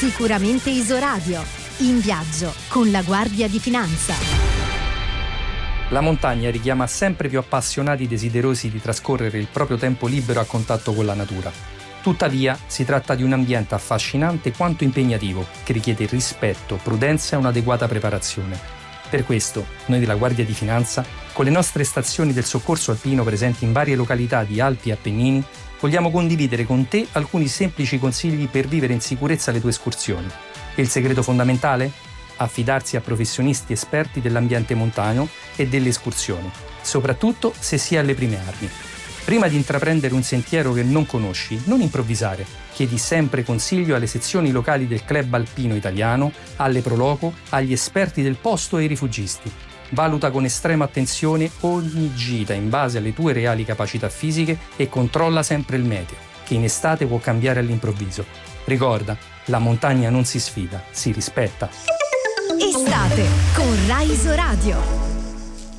Sicuramente Isoradio. In viaggio con la Guardia di Finanza. La montagna richiama sempre più appassionati desiderosi di trascorrere il proprio tempo libero a contatto con la natura. Tuttavia, si tratta di un ambiente affascinante quanto impegnativo, che richiede rispetto, prudenza e un'adeguata preparazione. Per questo, noi della Guardia di Finanza, con le nostre stazioni del soccorso alpino presenti in varie località di Alpi e Appennini, vogliamo condividere con te alcuni semplici consigli per vivere in sicurezza le tue escursioni. E il segreto fondamentale? Affidarsi a professionisti esperti dell'ambiente montano e delle escursioni, soprattutto se si è alle prime armi. Prima di intraprendere un sentiero che non conosci, non improvvisare. Chiedi sempre consiglio alle sezioni locali del Club Alpino Italiano, alle Proloco, agli esperti del posto e ai rifugisti. Valuta con estrema attenzione ogni gita in base alle tue reali capacità fisiche e controlla sempre il meteo, che in estate può cambiare all'improvviso. Ricorda, la montagna non si sfida, si rispetta. Estate con Rai Isoradio.